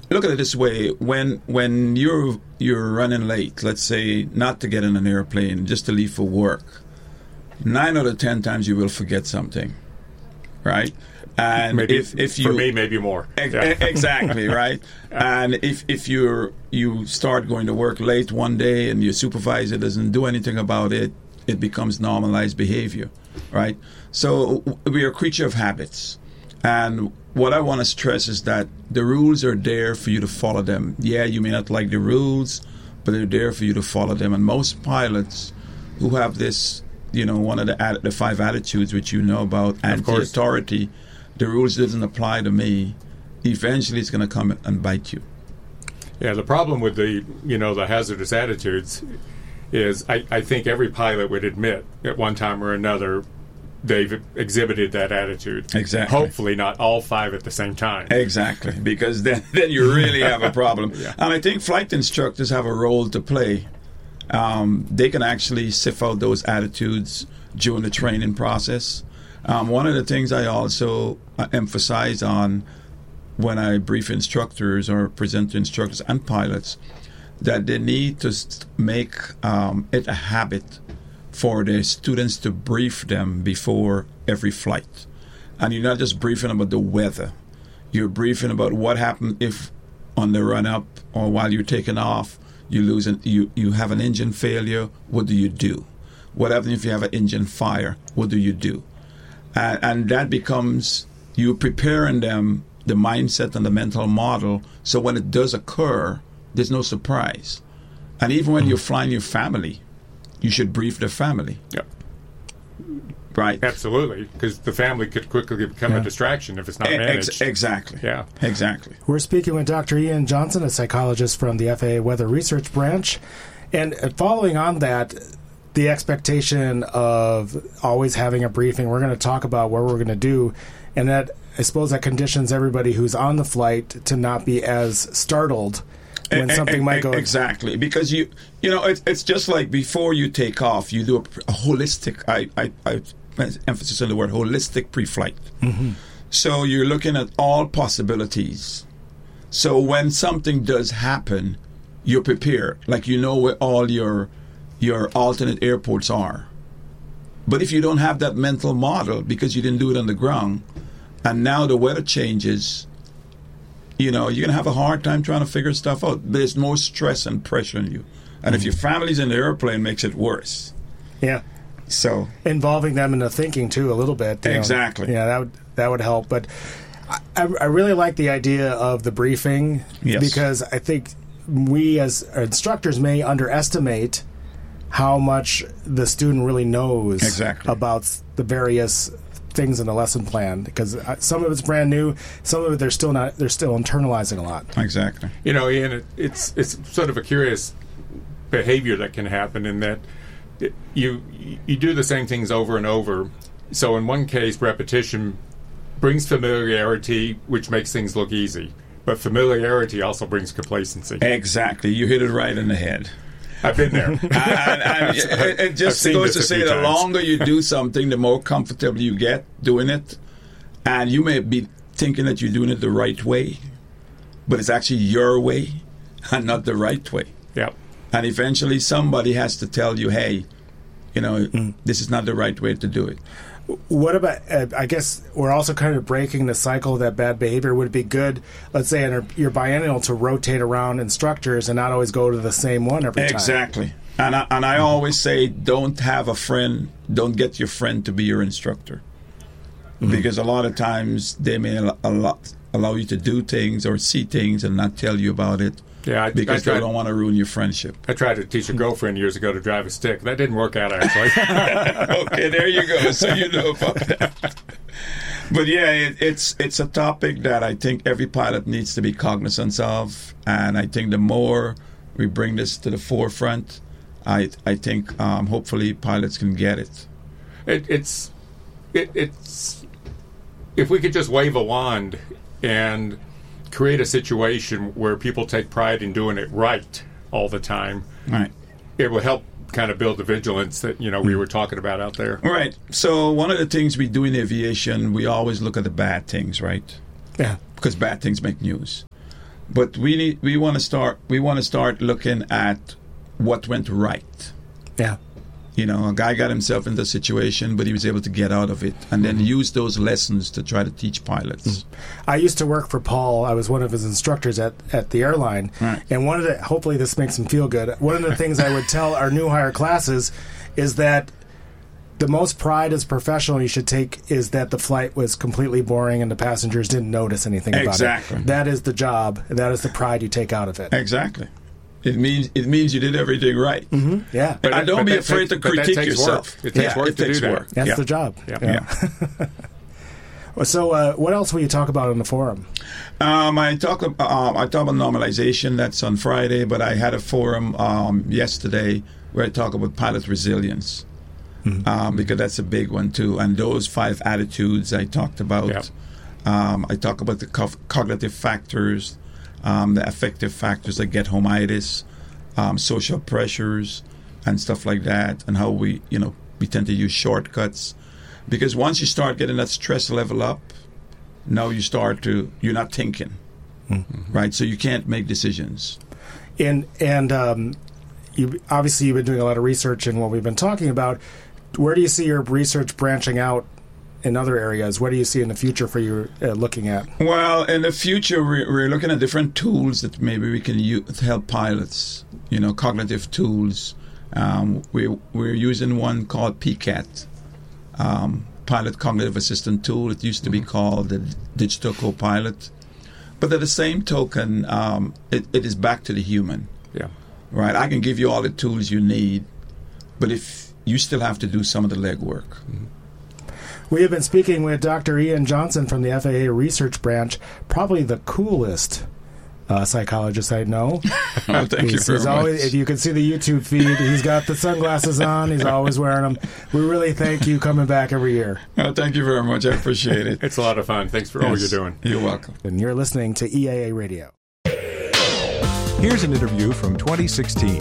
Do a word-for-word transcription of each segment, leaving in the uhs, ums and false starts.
look at it this way: when when you're you're running late, let's say not to get in an airplane, just to leave for work, nine out of ten times you will forget something, right? And maybe, if if you for me, maybe more. Ex- Yeah. exactly right. And if if you're you start going to work late one day and your supervisor doesn't do anything about it, it becomes normalized behavior, right? So we are a creature of habits. And what I want to stress is that the rules are there for you to follow them. Yeah, you may not like the rules, but they're there for you to follow them. And most pilots who have this, you know, one of the ad- the five attitudes which you know about, anti-authority, the rules doesn't apply to me, eventually it's going to come and bite you. Yeah, the problem with the, you know, the hazardous attitudes is I, I think every pilot would admit at one time or another they've exhibited that attitude. Exactly. Hopefully not all five at the same time. Exactly, because then, then you really have a problem. Yeah. And I think flight instructors have a role to play. Um, they can actually sift out those attitudes during the training process. Um, one of the things I also uh, emphasize on when I brief instructors or present to instructors and pilots, that they need to st- make um, it a habit for their students to brief them before every flight. And you're not just briefing about the weather. You're briefing about what happened if on the run-up or while you're taking off, you lose an, you, you have an engine failure, what do you do? What happens if you have an engine fire? What do you do? And, and that becomes you preparing them, the mindset and the mental model, so when it does occur, there's no surprise. And even when you're flying your family, you should brief the family. Yep. Right. Absolutely, because the family could quickly become Yeah. a distraction if it's not Ex- managed. exactly. Yeah. Exactly. We're speaking with Doctor Ian Johnson, a psychologist from the F A A Weather Research Branch. And uh, following on that, the expectation of always having a briefing, we're going to talk about what we're going to do, and that I suppose that conditions everybody who's on the flight to not be as startled when E- something e- might e- go... Exactly, because you you know it's it's just like before you take off, you do a, a holistic. I, I I emphasis on the word holistic pre-flight. Mm-hmm. So you're looking at all possibilities. So when something does happen, you're prepared, like you know where all your your alternate airports are. But if you don't have that mental model because you didn't do it on the ground, and now the weather changes, you know, you're going to have a hard time trying to figure stuff out. There's more stress and pressure on you. And if your family's in the airplane, makes it worse. Yeah. So Involving them in the thinking, too, a little bit. you know. Exactly. Yeah, that would, that would help. But I, I really like the idea of the briefing Yes. because I think we as instructors may underestimate how much the student really knows Exactly. about the various things in the lesson plan, because some of it's brand new, some of it they're still not they're still internalizing a lot. exactly. You know, Ian, it, it's it's sort of a curious behavior that can happen in that it, you you do the same things over and over. So in one case, repetition brings familiarity, which makes things look easy. But familiarity also brings complacency. Exactly. You hit it right in the head. I've been there. and, and it, it just I've seen goes to this a say few the times. longer you do something, the more comfortable you get doing it. And you may be thinking that you're doing it the right way, but it's actually your way and not the right way. Yep. And eventually somebody has to tell you, hey, you know, Mm. this is not the right way to do it. What about, uh, I guess we're also kind of breaking the cycle of that bad behavior. Would it be good, let's say, in a, your biennial to rotate around instructors and not always go to the same one every time? Exactly. And I, and I always say, don't have a friend, don't get your friend to be your instructor. Mm-hmm. Because a lot of times they may al- a lot, allow you to do things or see things and not tell you about it. Yeah, I, Because I tried, they don't want to ruin your friendship. I tried to teach a girlfriend years ago to drive a stick. That didn't work out, actually. Okay, there you go. So you know about that. But yeah, it, it's it's a topic that I think every pilot needs to be cognizant of, and I think the more we bring this to the forefront, I I think um, hopefully pilots can get it. It, it's it, it's if we could just wave a wand and create a situation where people take pride in doing it right all the time, Right. it would help kind of build the vigilance that you know we were talking about out there. Right. So one of the things we do in aviation, we always look at the bad things, right? Yeah. Because bad things make news. But we need, we want to start we want to start looking at what went right. Yeah. You know, a guy got himself into a situation, but he was able to get out of it, and then use those lessons to try to teach pilots. I used to work for Paul. I was one of his instructors at, at the airline. Right. And one of the, hopefully this makes him feel good, one of the things I would tell our new hire classes is that the most pride as a professional you should take is that the flight was completely boring and the passengers didn't notice anything about Exactly. it. That is the job. That is the pride you take out of it. Exactly. It means it means you did everything right. Mm-hmm. Yeah. But and that- don't but be that afraid takes- to but that critique takes yourself. work. It takes yeah, work it to takes do that. work. That's yeah. the job. Yeah. Yeah. So uh, what else will you talk about in the forum? Um, I talk ab- um, I talk about normalization. That's on Friday, but I had a forum um, yesterday where I talk about pilot resilience. Um, because that's a big one too, and those five attitudes I talked about. Yep. Um, I talk about the co- cognitive factors, um, the affective factors that get homitis, um, social pressures, and stuff like that, and how we, you know, we tend to use shortcuts. Because once you start getting that stress level up, now you start to you're not thinking, mm-hmm. right? So you can't make decisions. And and um, you obviously you've been doing a lot of research in what we've been talking about. Where do you see your research branching out in other areas? What do you see in the future for you uh, looking at? Well, in the future, we're, we're looking at different tools that maybe we can use to help pilots. You know, cognitive tools. Um, we we're using one called P CAT, um, Pilot Cognitive Assistant Tool. It used to be called the Digital Copilot, but at the same token, um, it, it is back to the human. Yeah. Right. I can give you all the tools you need, but if you still have to do some of the legwork. Mm-hmm. We have been speaking with Doctor Ian Johnson from the F A A Research Branch, probably the coolest uh, psychologist I know. Oh, thank he's, you very he's much. Always, if you can see the YouTube feed, he's got the sunglasses on. He's always wearing them. We really thank you coming back every year. Oh, thank you very much. I appreciate it. It's a lot of fun. Thanks for all Yes. you're doing. You're welcome. And you're listening to E A A Radio. Here's an interview from twenty sixteen.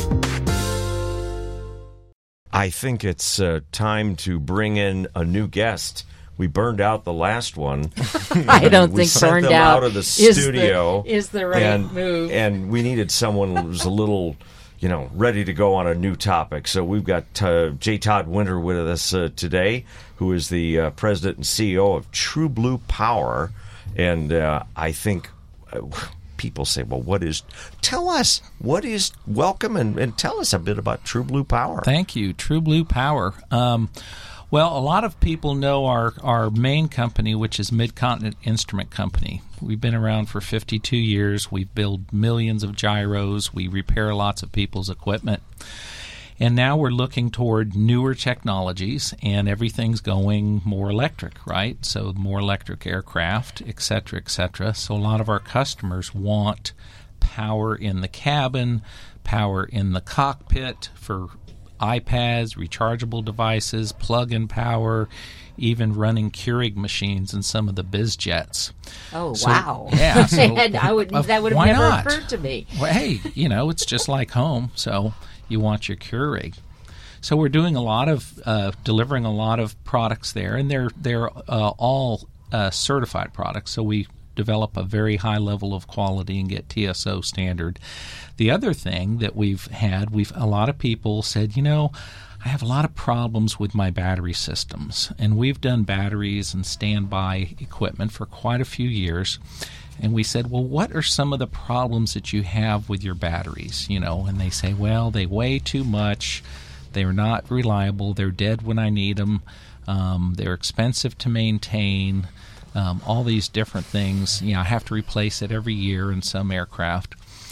I think it's uh, time to bring in a new guest. We burned out the last one. I don't we think sent burned them out, out of the is the- studio. is the right and, move. And we needed someone who was a little, you know, ready to go on a new topic. So we've got uh, J. Todd Winter with us uh, today, who is the uh, president and C E O of True Blue Power. And uh, I think... Uh, people say, well, what is, tell us, what is, welcome and, and tell us a bit about True Blue Power. Thank you, True Blue Power. Um, well, a lot of people know our, our main company, which is Mid-Continent Instrument Company. We've been around for fifty-two years. We build millions of gyros. We repair lots of people's equipment. And now we're looking toward newer technologies, and everything's going more electric, right? So more electric aircraft, et cetera, et cetera. So a lot of our customers want power in the cabin, power in the cockpit for iPads, rechargeable devices, plug-in power, even running Keurig machines in some of the biz jets. Oh, So- wow. yeah, so- And I would, Uh, that would have why never not? occurred to me. Well, hey, you know, it's just like home, so you want your Keurig. So we're doing a lot of, uh, delivering a lot of products there, and they're they're uh, all uh, certified products, so we develop a very high level of quality and get T S O standard. The other thing that we've had, we've a lot of people said, you know, I have a lot of problems with my battery systems, and we've done batteries and standby equipment for quite a few years. And we said, well, what are some of the problems that you have with your batteries? You know, and they say, well, they weigh too much, they're not reliable, they're dead when I need them, um, they're expensive to maintain, um, all these different things. You know, I have to replace it every year in some aircraft.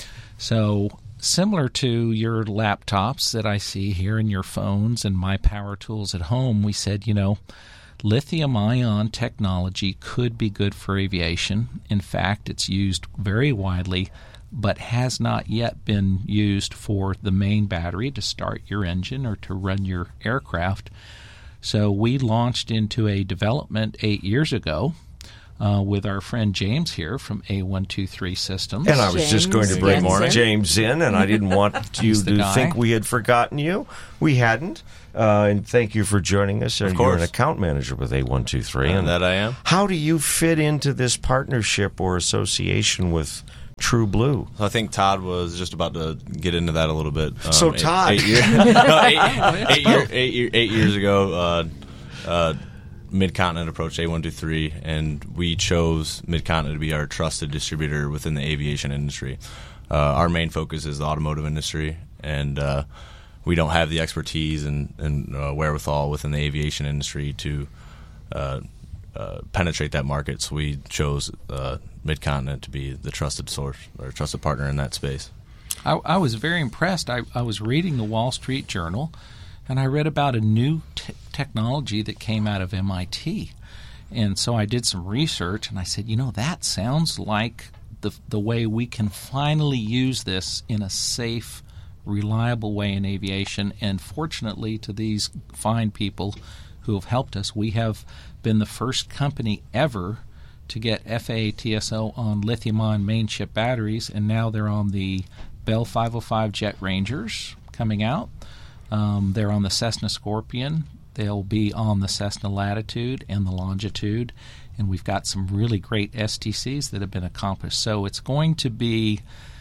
So similar to your laptops that I see here and your phones and my power tools at home, we said, you know, lithium-ion technology could be good for aviation. In fact, it's used very widely, but has not yet been used for the main battery to start your engine or to run your aircraft. So we launched into a development eight years ago uh, with our friend James here from A one two three Systems. And I was just going to bring James James in, and I didn't want you He's the to guy. think we had forgotten you. We hadn't. Uh, and thank you for joining us. Of course. You're an account manager with A one two three. And that I am. How do you fit into this partnership or association with TrueBlue? I think Todd was just about to get into that a little bit. Um, So Todd. eight, eight, year, no, eight, eight, year, eight, year, eight years ago, uh, uh, Mid-Continent approached A one two three, and we chose Mid-Continent to be our trusted distributor within the aviation industry. Uh, our main focus is the automotive industry, and uh, we don't have the expertise and, and uh, wherewithal within the aviation industry to uh, uh, penetrate that market. So we chose uh, Mid-Continent to be the trusted source or trusted partner in that space. I, I was very impressed. I, I was reading the Wall Street Journal, and I read about a new t- technology that came out of M I T. And so I did some research, and I said, you know, that sounds like the the way we can finally use this in a safe, reliable way in aviation. And fortunately, to these fine people who have helped us, we have been the first company ever to get F A A T S O on lithium-ion main chip batteries, and now they're on the Bell five oh five Jet Rangers coming out. Um, they're on the Cessna Scorpion. They'll be on the Cessna Latitude and the Longitude, and we've got some really great S T Cs that have been accomplished. So it's going to be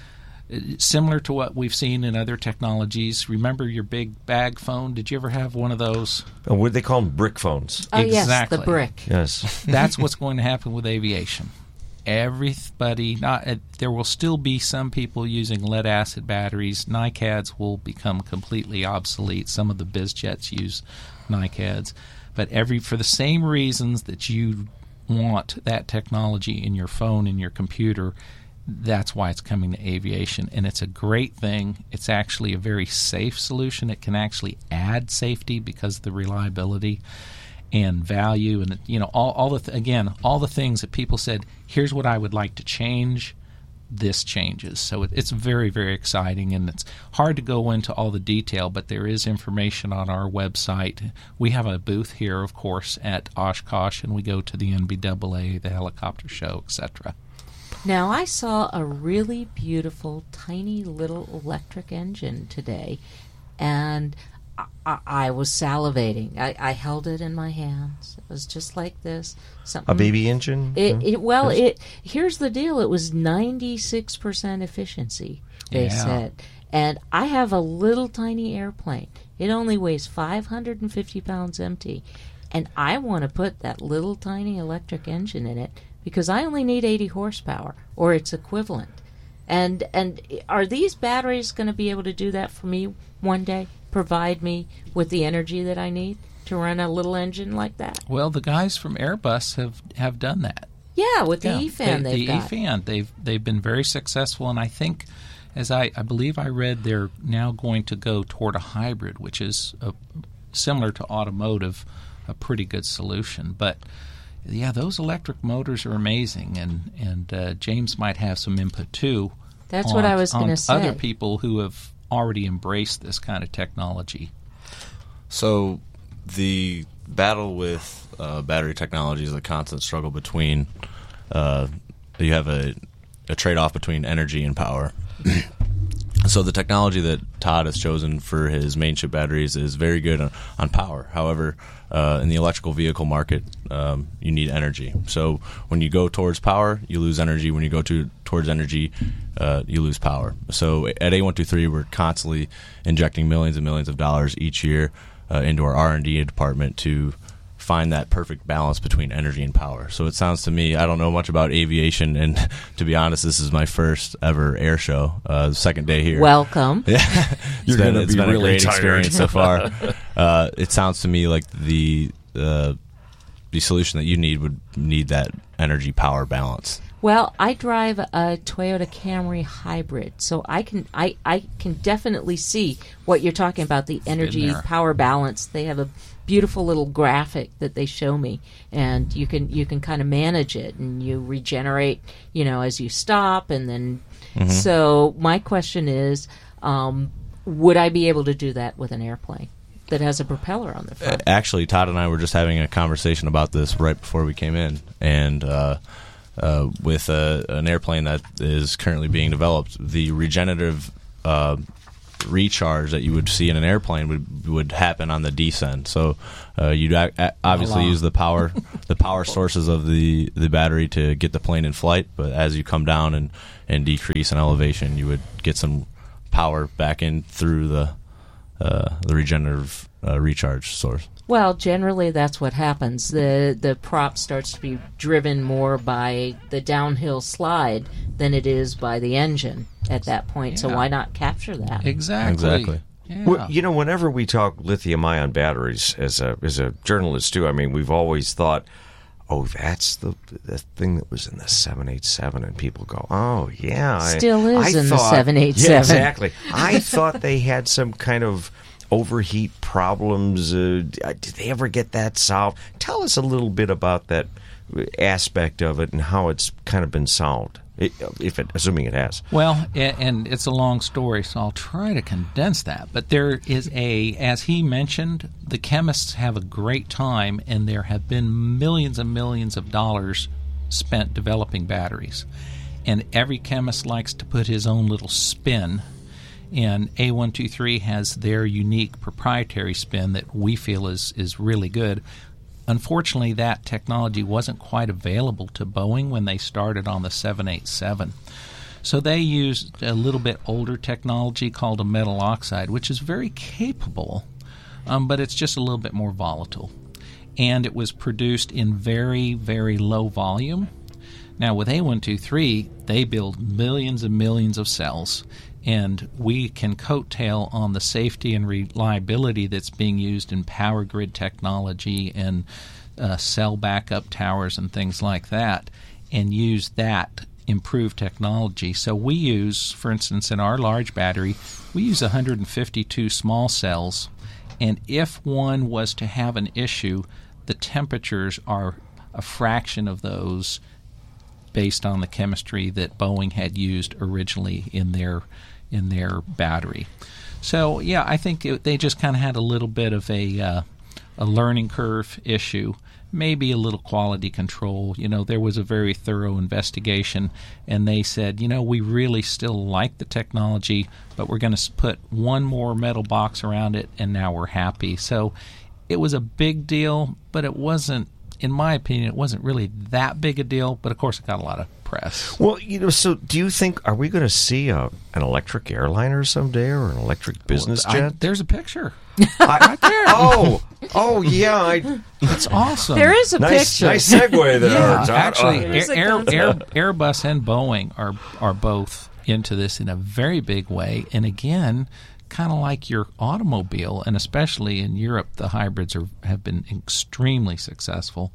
similar to what we've seen in other technologies. Remember your big bag phone? Did you ever have one of those? Oh, what do they call them? Brick phones. Oh, Exactly. yes, the brick. Yes. That's what's going to happen with aviation. Everybody, not uh, there will still be some people using lead acid batteries. NiCads will become completely obsolete. Some of the biz jets use NiCads, but every for the same reasons that you want that technology in your phone and your computer, that's why it's coming to aviation, and it's a great thing. It's actually a very safe solution. It can actually add safety because of the reliability and value, and you know all, all the th- again all the things that people said, here's what I would like to change, this changes. So it, it's very, very exciting, and it's hard to go into all the detail, but there is information on our website. We have a booth here, of course, at Oshkosh, and we go to the N B A A, the helicopter show, et cetera. Now, I saw a really beautiful, tiny little electric engine today, and I, I, I was salivating. I, I held it in my hands. It was just like this. Something, A baby engine? It, it well, Yes. it here's the deal. It was ninety-six percent efficiency, they Yeah. said. And I have a little tiny airplane. It only weighs five hundred fifty pounds empty. And I want to put that little tiny electric engine in it because I only need eighty horsepower or its equivalent. And and are these batteries going to be able to do that for me one day? Provide me with the energy that I need to run a little engine like that? Well, the guys from Airbus have, have done that. Yeah, with the Yeah, E FAN they, they've the got. E FAN, they've they've been very successful, and I think, as I, I believe I read, they're now going to go toward a hybrid, which is a, similar to automotive, a pretty good solution. But yeah, those electric motors are amazing, and and uh, James might have some input too. That's on, what I was on going to say. Other people who have already embraced this kind of technology. So the battle with uh, battery technology is a constant struggle between uh, you have a, a trade-off between energy and power. So the technology that Todd has chosen for his main chip batteries is very good on, on power. However, uh, in the electrical vehicle market, um, you need energy. So when you go towards power, you lose energy. When you go to towards energy, uh, you lose power. So at A one two three, we're constantly injecting millions and millions of dollars each year uh, into our R and D department to find that perfect balance between energy and power. So it sounds to me, I don't know much about aviation, and to be honest, this is my first ever air show, uh, the second day here. Welcome. Yeah, You're it's been, gonna it's be been really a great tired. experience so far. Uh, it sounds to me like the uh, the solution that you need would need that energy power balance. Well, I drive a Toyota Camry hybrid, so I can I, I can definitely see what you're talking about, the energy there. power balance. They have a beautiful little graphic that they show me, and you can you can kind of manage it, and you regenerate, you know, as you stop, and then Mm-hmm. so my question is, um, would I be able to do that with an airplane that has a propeller on the front? Actually, Todd and I were just having a conversation about this right before we came in, and uh, uh, with a, an airplane that is currently being developed, the regenerative uh, recharge that you would see in an airplane would would happen on the descent. So uh, you'd a- a- obviously Voila. use the power the power sources of the, the battery to get the plane in flight. But as you come down and, and decrease in elevation, you would get some power back in through the uh, the regenerative uh, recharge source. Well, generally that's what happens. The the prop starts to be driven more by the downhill slide than it is by the engine at that point. So Yeah. why not capture that? Exactly. Exactly. Yeah. Well, you know, whenever we talk lithium-ion batteries, as a as a journalist too, I mean, we've always thought, oh, that's the the thing that was in the seven eighty-seven, and people go, oh, yeah. I- Still is I in the thought- seven eighty-seven. Yeah, exactly. I thought they had some kind of overheat problems. Uh, did they ever get that solved? Tell us a little bit about that aspect of it and how it's kind of been solved, if it, assuming it has. Well, a- and it's a long story, so I'll try to condense that. But there is a, as he mentioned, the chemists have a great time, and there have been millions and millions of dollars spent developing batteries. And every chemist likes to put his own little spin. And A one two three has their unique proprietary spin that we feel is, is really good. Unfortunately, that technology wasn't quite available to Boeing when they started on the seven eighty-seven. So they used a little bit older technology called a metal oxide, which is very capable, um, but it's just a little bit more volatile. And it was produced in very, very low volume. Now, with A one two three, they build millions and millions of cells, and we can coattail on the safety and reliability that's being used in power grid technology and uh, cell backup towers and things like that, and use that improved technology. So we use, for instance, in our large battery, we use one hundred fifty-two small cells, and if one was to have an issue, the temperatures are a fraction of those based on the chemistry that Boeing had used originally in their in their battery. So yeah, I think it, they just kind of had a little bit of a uh, a learning curve issue, maybe a little quality control. You know, there was a very thorough investigation, and they said, you know, we really still like the technology, but we're going to put one more metal box around it, and now we're happy. So it was a big deal, but it wasn't, in my opinion, it wasn't really that big a deal, but of course it got a lot of press. Well, you know, so do you think, are we going to see a, an electric airliner someday or an electric business I- jet? there's a picture. I, oh, oh, yeah. I, It's awesome. There is a nice, picture. nice segue there. Yeah, Todd. actually, Oh, Here's a Air, concept. Air, Airbus and Boeing are are both into this in a very big way. And again, kind of like your automobile, and especially in Europe, the hybrids are, have been extremely successful.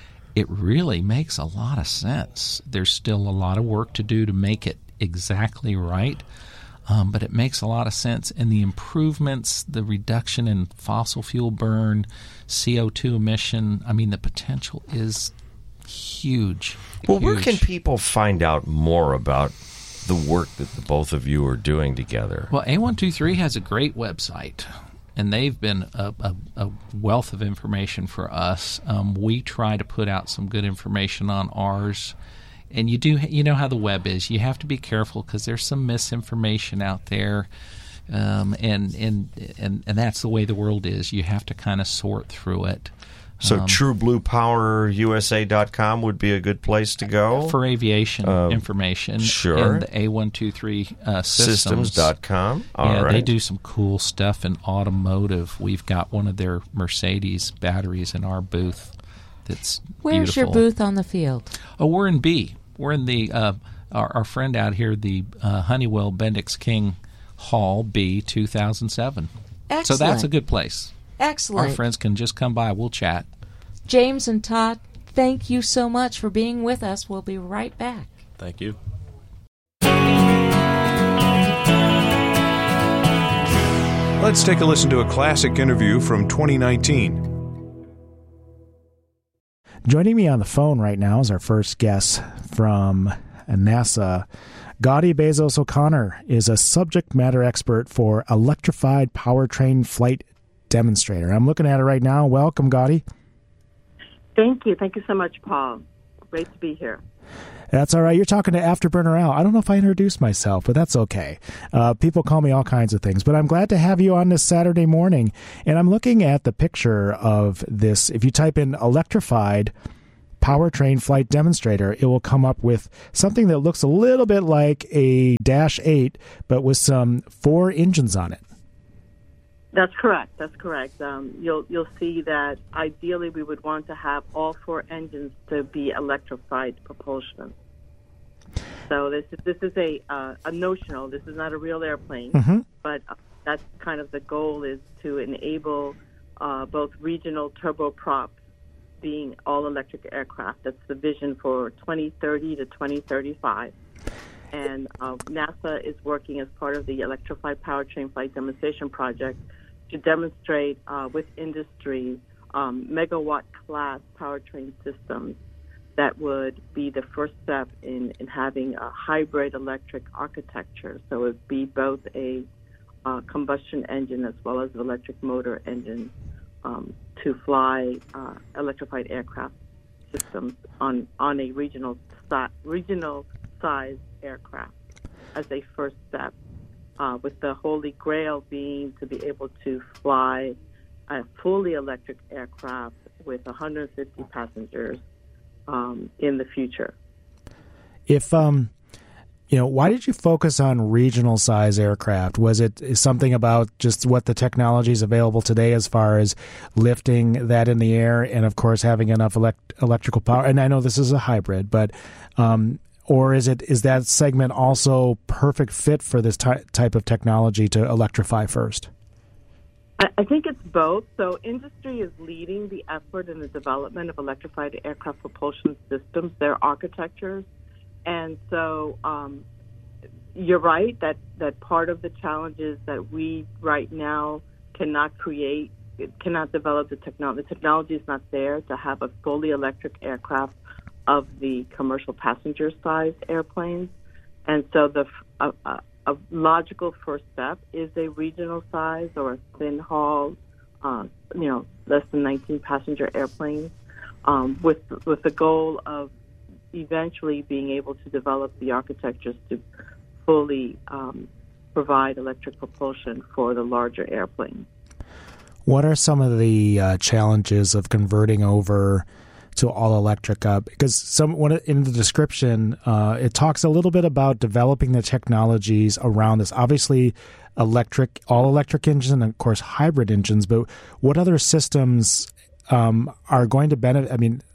It really makes a lot of sense. There's still a lot of work to do to make it exactly right, um, but it makes a lot of sense. And the improvements, the reduction in fossil fuel burn, C O two emission, I mean, the potential is huge. well, where huge. can people find out more about the work that the both of you are doing together? Well, A one two three has a great website, and they've been a, a, a wealth of information for us. Um, we try to put out some good information on ours, and you do you know how the web is. You have to be careful because there's some misinformation out there, um, and, and and and that's the way the world is. You have to kind of sort through it. So Um, True Blue Power U S A dot com would be a good place to go. for aviation Um, information, sure. and the A one two three uh, systems. Systems dot com. All yeah, right. they do some cool stuff in automotive. We've got one of their Mercedes batteries in our booth. That's Where's your beautiful. booth on the field? Oh, we're in B. We're in the uh, our, our friend out here, the uh, Honeywell Bendix King Hall B, two thousand seven. Excellent. So that's a good place. Excellent. Our friends can just come by. We'll chat. James and Todd, thank you so much for being with us. We'll be right back. Thank you. Let's take a listen to a classic interview from twenty nineteen. Joining me on the phone right now is our first guest from NASA. Gaudy Bezos O'Connor is a subject matter expert for electrified powertrain flight demonstrator. I'm looking at it right now. Welcome, Gaudy. Thank you. Thank you so much, Paul. Great to be here. That's all right. You're talking to Afterburner Al. I don't know if I introduced myself, but that's okay. Uh, people call me all kinds of things, but I'm glad to have you on this Saturday morning. And I'm looking at the picture of this. If you type in electrified powertrain flight demonstrator, it will come up with something that looks a little bit like a Dash eight, but with some four engines on it. That's correct. That's correct. Um, you'll you'll see that ideally we would want to have all four engines to be electrified propulsion. So this is, this is a uh, a notional. This is not a real airplane, Mm-hmm. but uh, that's kind of the goal, is to enable uh, both regional turboprops being all electric aircraft. That's the vision for twenty thirty to twenty thirty-five. And uh, NASA is working as part of the Electrified Powertrain Flight Demonstration Project to demonstrate uh, with industry um, megawatt-class powertrain systems that would be the first step in, in having a hybrid electric architecture. So it would be both a uh, combustion engine as well as an electric motor engine um, to fly uh, electrified aircraft systems on, on a regional si- regional size aircraft as a first step, uh, with the holy grail being to be able to fly a fully electric aircraft with one hundred fifty passengers um, in the future. If um, you know, why did you focus on regional size aircraft? Was it something about just what the technology is available today as far as lifting that in the air and, of course, having enough elect- electrical power? And I know this is a hybrid, but um, or is it is that segment also perfect fit for this ty- type of technology to electrify first? I, I think it's both. So industry is leading the effort in the development of electrified aircraft propulsion systems, their architectures. And so um, you're right that, that part of the challenge is that we right now cannot create, cannot develop the technology. The technology is not there to have a fully electric aircraft of the commercial passenger size airplanes. And so the a, a, a logical first step is a regional size or a thin haul, uh, you know, less than nineteen passenger airplane, um, with with the goal of eventually being able to develop the architectures to fully um, provide electric propulsion for the larger airplanes. What are some of the uh, challenges of converting over to all electric? Uh, because some one in the description, uh, it talks a little bit about developing the technologies around this. Obviously, electric, all electric engines, and of course hybrid engines. But what other systems um, are going to benefit? I mean,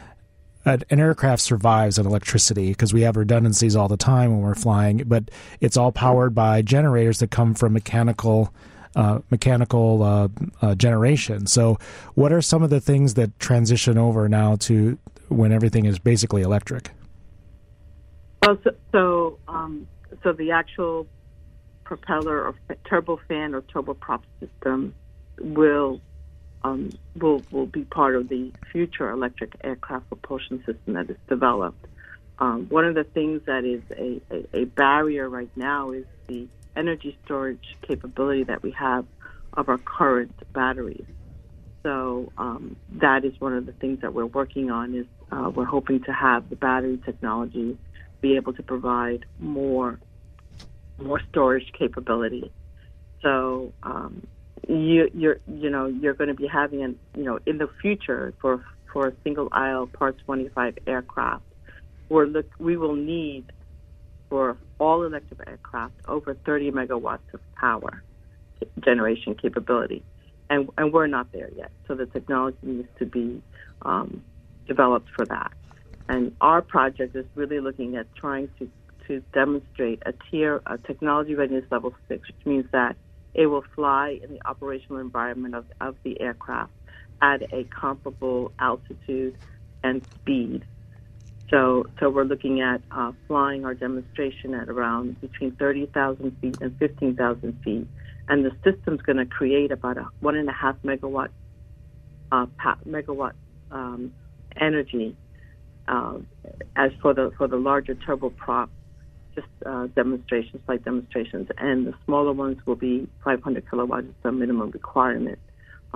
an aircraft survives on electricity because we have redundancies all the time when we're flying, but it's all powered by generators that come from mechanical uh, mechanical uh, uh, generation. So what are some of the things that transition over now to when everything is basically electric? Well, so so, um, so the actual propeller or turbofan or turboprop system will Um, will will be part of the future electric aircraft propulsion system that is developed. Um, one of the things that is a, a, a barrier right now is the energy storage capability that we have of our current batteries. So um, that is one of the things that we're working on. Is uh, we're hoping to have the battery technology be able to provide more more storage capability. So um, You, you're, you know, you're going to be having, an, you know, in the future for for a single aisle Part twenty-five aircraft, we're look, we will need for all electric aircraft over thirty megawatts of power generation capability, and and we're not there yet. So the technology needs to be um, developed for that. And our project is really looking at trying to to demonstrate a tier, a technology readiness level six, which means that it will fly in the operational environment of, of the aircraft at a comparable altitude and speed. So, so we're looking at uh, flying our demonstration at around between thirty thousand feet and fifteen thousand feet, and the system's going to create about a one and a half megawatt uh, pa- megawatt um, energy. Uh, as for the for the larger turboprop, just uh, demonstrations, flight demonstrations, and the smaller ones will be five hundred kilowatts, is the minimum requirement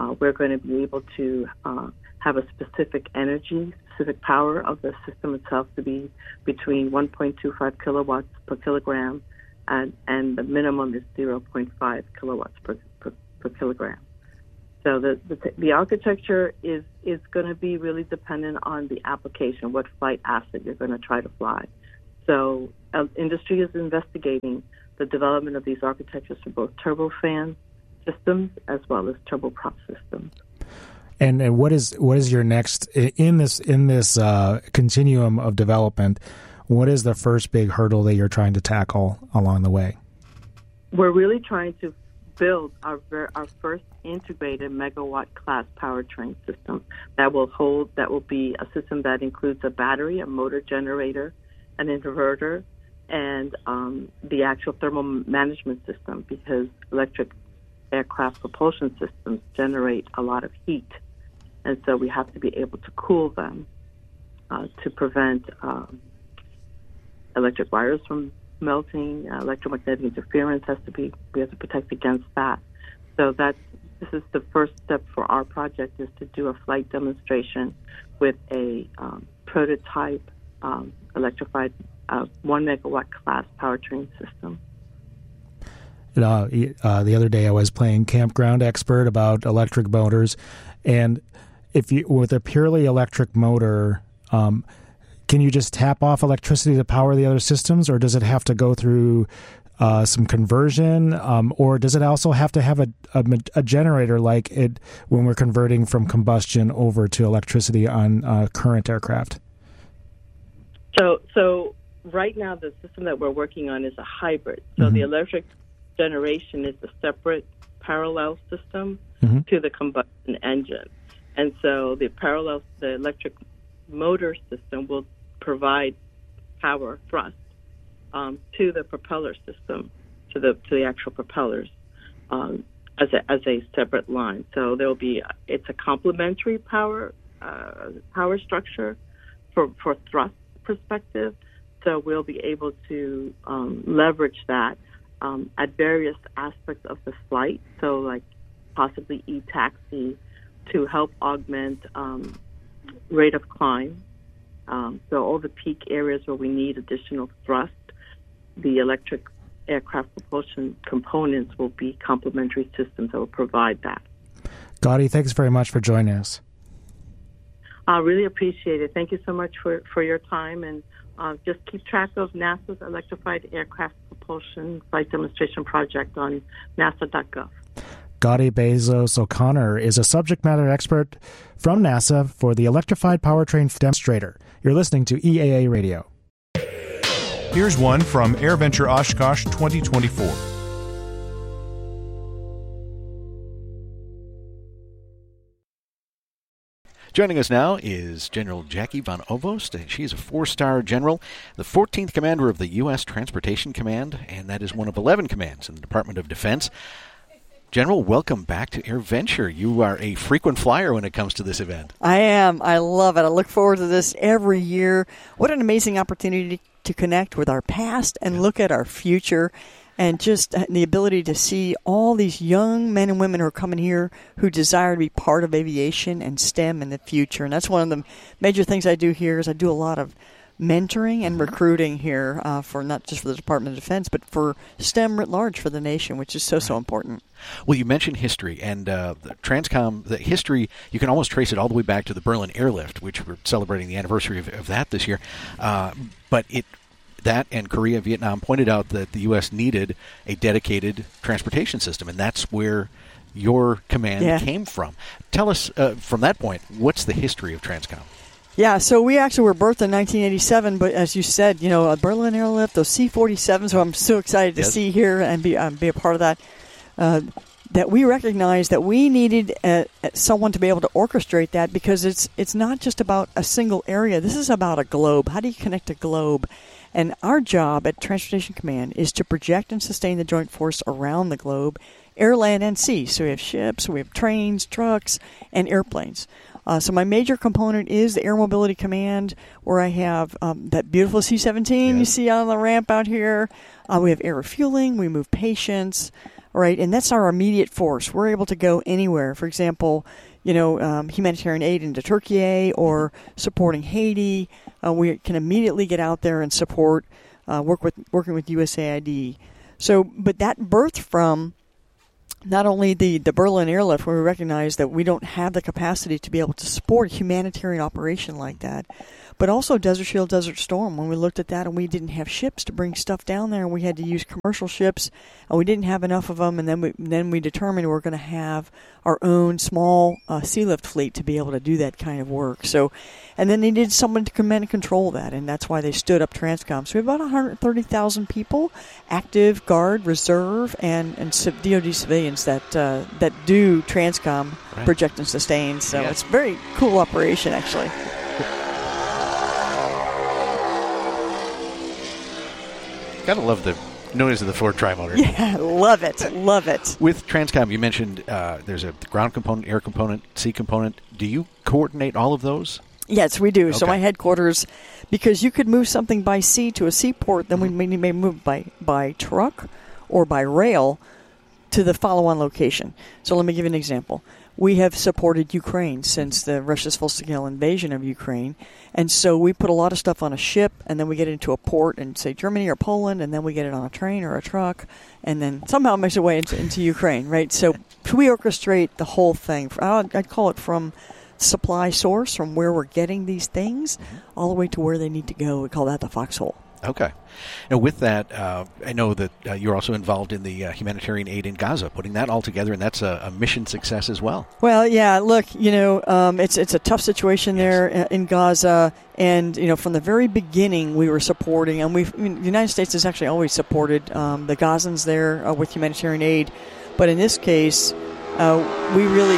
uh, we're going to be able to uh, have a specific energy, specific power of the system itself to be between one point two five kilowatts per kilogram, and, and the minimum is zero point five kilowatts per, per, per kilogram. So the, the the architecture is is going to be really dependent on the application, what flight asset you're going to try to fly. So uh, industry is investigating the development of these architectures for both turbofan systems as well as turboprop systems. And, and what is what is your next in this in this uh, continuum of development? What is the first big hurdle that you're trying to tackle along the way? We're really trying to build our our first integrated megawatt class powertrain system that will hold that will be a system that includes a battery, a motor generator, an inverter, and um, the actual thermal management system, because electric aircraft propulsion systems generate a lot of heat, and so we have to be able to cool them uh, to prevent um, electric wires from melting. Uh, electromagnetic interference has to be, we have to protect against that. So that's, this is the first step for our project, is to do a flight demonstration with a um, prototype um, electrified uh, one megawatt class powertrain system. Uh, uh, the other day I was playing Campground Expert about electric motors, and if you with a purely electric motor, um, can you just tap off electricity to power the other systems, or does it have to go through uh, some conversion, um, or does it also have to have a, a, a generator like it when we're converting from combustion over to electricity on uh, current aircraft? So, so right now the system that we're working on is a hybrid. So mm-hmm. the electric generation is a separate parallel system mm-hmm. to the combustion engine, and so the parallel, the electric motor system will provide power thrust um, to the propeller system, to the to the actual propellers um, as a as a separate line. So there will be it's a complementary power uh, power structure for for thrust perspective. So we'll be able to um, leverage that um, at various aspects of the flight. So like possibly e-taxi to help augment um, rate of climb. Um, so all the peak areas where we need additional thrust, the electric aircraft propulsion components will be complementary systems that will provide that. Gaudy, thanks very much for joining us. I really appreciate it. Thank you so much for, for your time, and uh, just keep track of NASA's Electrified Aircraft Propulsion Flight Demonstration Project on nasa dot gov. Gaudy Bezos O'Connor is a subject matter expert from NASA for the Electrified Powertrain Demonstrator. You're listening to E A A Radio. Here's one from AirVenture Oshkosh twenty twenty-four. Joining us now is General Jackie von Ovost. She's a four-star general, the fourteenth commander of the U S Transportation Command, and that is one of eleven commands in the Department of Defense. General, welcome back to AirVenture. You are a frequent flyer when it comes to this event. I am. I love it. I look forward to this every year. What an amazing opportunity to connect with our past and look at our future, and just the ability to see all these young men and women who are coming here who desire to be part of aviation and STEM in the future. And that's one of the major things I do here is I do a lot of mentoring and recruiting here uh, for not just for the Department of Defense, but for STEM writ large for the nation, which is so, so important. Well, you mentioned history, and uh, the Transcom, the history, you can almost trace it all the way back to the Berlin Airlift, which we're celebrating the anniversary of, of that this year. Uh, but it that and Korea, Vietnam pointed out that the U S needed a dedicated transportation system, and that's where your command yeah. came from. Tell us, uh, from that point, what's the history of Transcom? Yeah, so we actually were birthed in nineteen eighty-seven, but as you said, you know, a Berlin Airlift, those C forty-sevens, who I'm so excited to yes. see here and be um, be a part of that, uh, that we recognized that we needed uh, someone to be able to orchestrate that, because it's it's not just about a single area. This is about a globe. How do you connect a globe? And our job at Transportation Command is to project and sustain the joint force around the globe, air, land, and sea. So we have ships, we have trains, trucks, and airplanes. Uh, so my major component is the Air Mobility Command, where I have um, that beautiful C seventeen yes. you see on the ramp out here. Uh, we have air refueling. We move patients. right? And that's our immediate force. We're able to go anywhere. For example, you know, um, humanitarian aid into Turkey or supporting Haiti. Uh, we can immediately get out there and support, uh, work with working with U S A I D. So, but that birthed from not only the, the Berlin airlift, where we recognize that we don't have the capacity to be able to support a humanitarian operation like that, but also Desert Shield, Desert Storm, when we looked at that and we didn't have ships to bring stuff down there, and we had to use commercial ships, and we didn't have enough of them, and then we then we determined we we're going to have our own small uh, sea lift fleet to be able to do that kind of work. So, and then they needed someone to command and control that, and that's why they stood up Transcom. So we have about one hundred thirty thousand people, active, Guard, Reserve, and, and D O D civilians that uh, that do Transcom, right. project and sustain. So yeah. It's a very cool operation, actually. Gotta love the noise of the Ford Tri-Motor. Yeah, love it, love it. With Transcom, you mentioned uh, there's a ground component, air component, sea component. Do you coordinate all of those? Yes, we do. Okay. So my headquarters, because you could move something by sea to a seaport, then mm-hmm. we may, may move by, by truck or by rail to the follow-on location. So let me give you an example. We have supported Ukraine since the Russia's full-scale invasion of Ukraine, and so we put a lot of stuff on a ship, and then we get it into a port in, say, Germany or Poland, and then we get it on a train or a truck, and then somehow it makes its way into, into Ukraine, right? So we orchestrate the whole thing. I'd call it from supply source, from where we're getting these things, all the way to where they need to go. We call that the foxhole. Okay. Now, with that, uh, I know that uh, you're also involved in the uh, humanitarian aid in Gaza, putting that all together, and that's a, a mission success as well. Well, yeah, look, you know, um, it's it's a tough situation yes. there in Gaza, and, you know, from the very beginning we were supporting, and we've, I mean, the United States has actually always supported um, the Gazans there uh, with humanitarian aid, but in this case, uh, we really...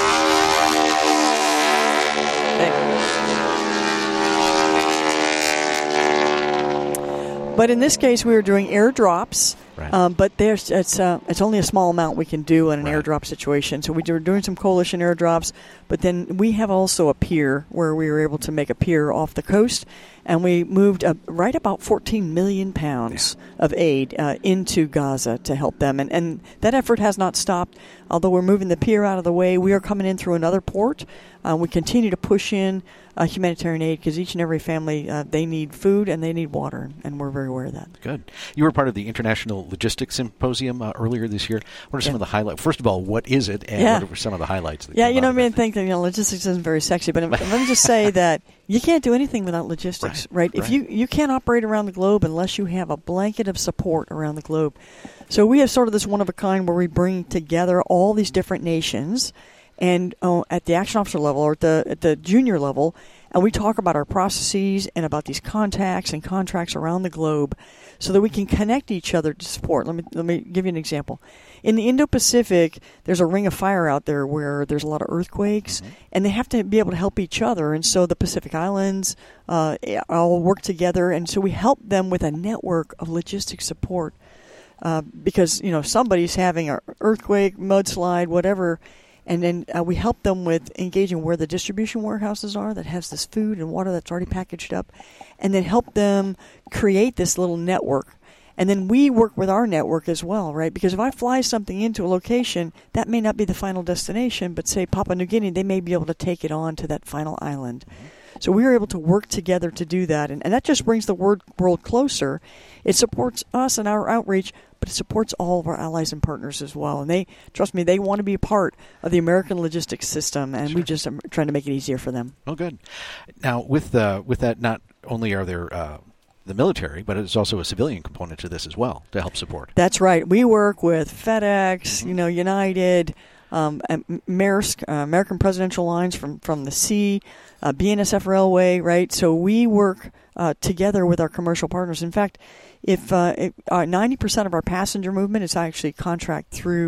But in this case, we were doing airdrops, right. um, but there's it's uh, it's only a small amount we can do in an right. airdrop situation. So we were doing some coalition airdrops, but then we have also a pier where we were able to make a pier off the coast, and we moved uh, right about fourteen million pounds yeah. of aid uh, into Gaza to help them. And, and that effort has not stopped. Although we're moving the pier out of the way, we are coming in through another port. Uh, we continue to push in uh, humanitarian aid because each and every family, uh, they need food and they need water, and we're very aware of that. Good. You were part of the International Logistics Symposium uh, earlier this year. What are some yeah. of the highlights? First of all, what is it, and yeah. what are some of the highlights? That yeah, you know, I mean, think that you know, logistics isn't very sexy, but let me just say that you can't do anything without logistics, right? right? If right. you you can't operate around the globe unless you have a blanket of support around the globe. So we have sort of this one of a kind where we bring together all these different nations, and uh, at the action officer level or at the at the junior level, and we talk about our processes and about these contacts and contracts around the globe, so that we can connect each other to support. Let me let me give you an example. In the Indo-Pacific, there's a ring of fire out there where there's a lot of earthquakes, mm-hmm. and they have to be able to help each other. And so the Pacific Islands uh, all work together, and so we help them with a network of logistics support. Uh, because, you know, somebody's having an earthquake, mudslide, whatever, and then uh, we help them with engaging where the distribution warehouses are that has this food and water that's already packaged up, and then help them create this little network. And then we work with our network as well, right? Because if I fly something into a location, that may not be the final destination, but say Papua New Guinea, they may be able to take it on to that final island. So we were able to work together to do that, and, and that just brings the word, world closer. It supports us and our outreach, but it supports all of our allies and partners as well. And they, trust me, they want to be a part of the American logistics system, and sure. we just are trying to make it easier for them. Oh, good. Now, with uh, with that, not only are there uh, the military, but it's also a civilian component to this as well to help support. That's right. We work with FedEx, mm-hmm. you know, United, um, Maersk, uh, American Presidential Lines from, from the sea, uh, B N S F Railway, right? So we work uh, together with our commercial partners. In fact, if, uh, if uh, ninety percent of our passenger movement is actually contract through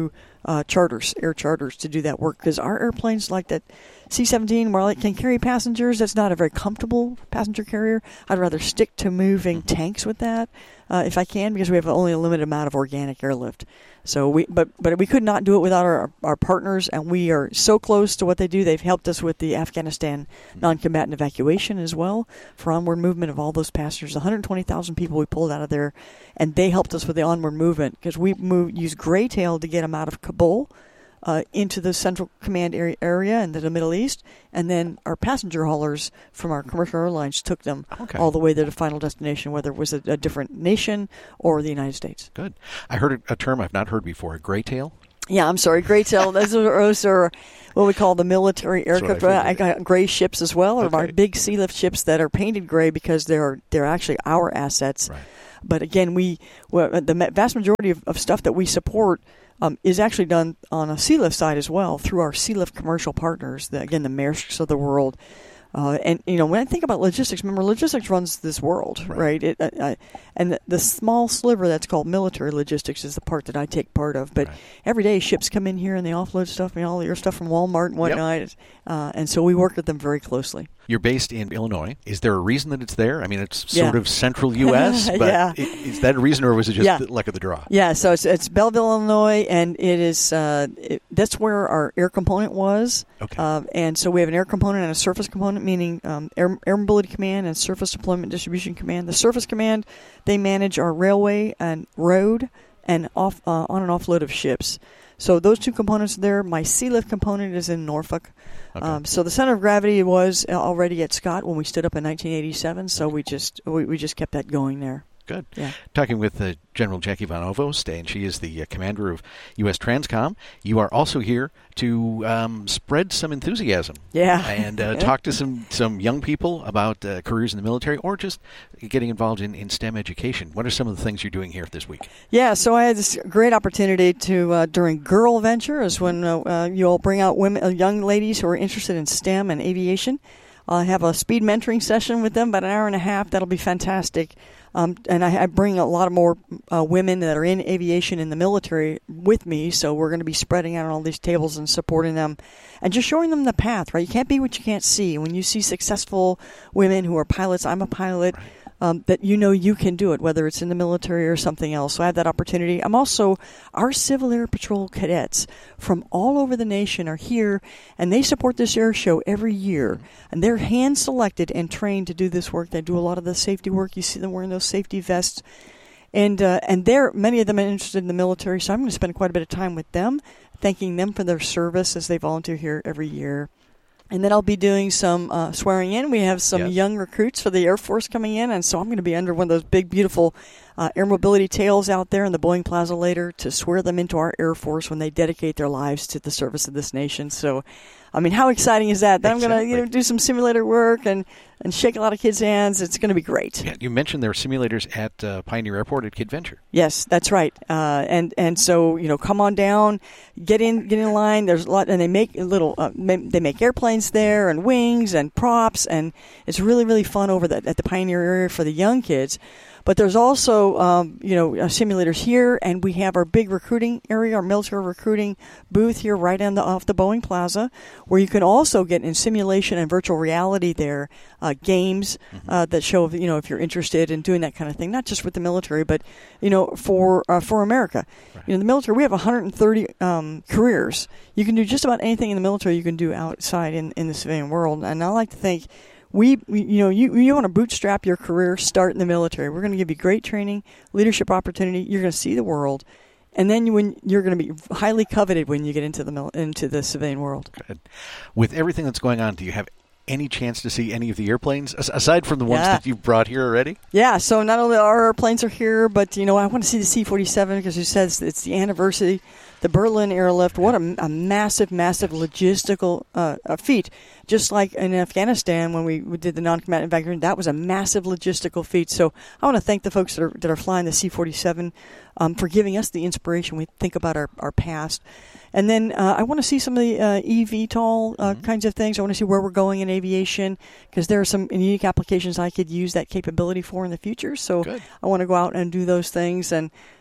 uh, charters, air charters, to do that work, because our airplanes like that C seventeen, while it can carry passengers, that's not a very comfortable passenger carrier. I'd rather stick to moving tanks with that uh, if I can, because we have only a limited amount of organic airlift. So we, but but we could not do it without our our partners, and we are so close to what they do. They've helped us with the Afghanistan non-combatant evacuation as well, for onward movement of all those passengers. one hundred twenty thousand people we pulled out of there, and they helped us with the onward movement, because we moved, used Graytail to get them out of Kabul Uh, into the Central Command area, area into the Middle East, and then our passenger haulers from our commercial airlines took them Okay. all the way to the final destination, whether it was a, a different nation or the United States. Good. I heard a, a term I've not heard before, a graytail. Yeah, I'm sorry, Graytail. Those are, those are what we call the military That's what aircraft. I I got gray ships as well, or Okay. our big sea lift ships that are painted gray because they're they're actually our assets. Right. But again, we well, the ma- vast majority of, of stuff that we support um, is actually done on a sea lift side as well through our sea lift commercial partners. The, again, the Maersks of the world. Uh, and, you know, when I think about logistics, remember, logistics runs this world, right? right? It, uh, uh, and the, the small sliver that's called military logistics is the part that I take part of. But Right. every day ships come in here and they offload stuff, you know, all your stuff from Walmart and whatnot. Uh, and so we work with them very closely. You're based in Illinois. Is there a reason that it's there? I mean, it's Yeah. sort of central U S, but Yeah. i- is that a reason, or was it just Yeah. the luck of the draw? Yeah, so it's, it's Belleville, Illinois, and it is uh, it, that's where our air component was. Okay. Uh, and so we have an air component and a surface component, meaning um, air, air mobility command and surface deployment distribution command. The surface command, they manage our railway and road and off uh, on and offload of ships. So those two components are there. My sea lift component is in Norfolk. Okay. Um, so the center of gravity was already at Scott when we stood up in nineteen eighty-seven. So we just we, we just kept that going there. Good. Yeah. Talking with uh, General Jackie Von Ovost, and she is the uh, commander of U S Transcom. You are also here to um, spread some enthusiasm. Yeah. And uh, talk to some, some young people about uh, careers in the military, or just getting involved in, in STEM education. What are some of the things you're doing here this week? Yeah, so I had this great opportunity to, uh, during Girl Venture, is when uh, uh, you all bring out women, uh, young ladies who are interested in STEM and aviation. I'll have a speed mentoring session with them, about an hour and a half. That'll be fantastic. Um, and I, I bring a lot of more uh, women that are in aviation in the military with me, so we're going to be spreading out on all these tables and supporting them and just showing them the path, right? You can't be what you can't see. When you see successful women who are pilots, I'm a pilot, um, that you know you can do it, whether it's in the military or something else. So I have that opportunity. I'm also, our Civil Air Patrol cadets from all over the nation are here, and they support this air show every year. And they're hand-selected and trained to do this work. They do a lot of the safety work. You see them wearing those safety vests. And uh, and they're, many of them are interested in the military, so I'm going to spend quite a bit of time with them, thanking them for their service as they volunteer here every year. And then I'll be doing some uh, swearing in. We have some Yes. young recruits for the Air Force coming in, and so I'm going to be under one of those big, beautiful uh, air mobility tails out there in the Boeing Plaza later to swear them into our Air Force when they dedicate their lives to the service of this nation. So, I mean, how exciting is that? Then I'm going to you know, do some simulator work and, and shake a lot of kids' hands. It's going to be great. Yeah, you mentioned there are simulators at uh, Pioneer Airport at Kid Venture. Yes, that's right. Uh, and and so you know, come on down, get in, get in line. There's a lot, and they make a little. Uh, ma- they make airplanes there, and wings, and props, and it's really really fun over the, at the Pioneer area for the young kids. But there's also, um, you know, uh, simulators here, and we have our big recruiting area, our military recruiting booth here right on the, off the Boeing Plaza, where you can also get in simulation and virtual reality there, uh, games uh, that show, you know, if you're interested in doing that kind of thing, not just with the military, but, you know, for uh, for America. Right. You know, the military, we have one hundred thirty um, careers. You can do just about anything in the military you can do outside in, in the civilian world, and I like to think, We, we, you know, you you want to bootstrap your career, start in the military. We're going to give you great training, leadership opportunity. You're going to see the world, and then you, when you're going to be highly coveted when you get into the mil- into the civilian world. Good. With everything that's going on, do you have any chance to see any of the airplanes as- aside from the ones Yeah. that you've brought here already? Yeah. So not only our airplanes are here, but you know, I want to see the C forty-seven because you said it's, it's the anniversary. The Berlin airlift, what a, a massive, massive logistical uh, uh, feat. Just like in Afghanistan when we, we did the non-combatant evacuation, that was a massive logistical feat. So I want to thank the folks that are, that are flying the C forty-seven um, for giving us the inspiration. We think about our, our past. And then uh, I want to see some of the uh, E V TOL uh, mm-hmm. kinds of things. I want to see where we're going in aviation because there are some unique applications I could use that capability for in the future. So Good. I want to go out and do those things. And